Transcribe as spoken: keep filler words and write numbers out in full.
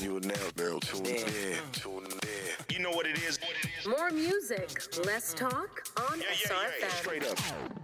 You will now barrel tune in. Tune in. You know what it is. More music, less talk on Yeah, yeah, S R F M. yeah, straight up.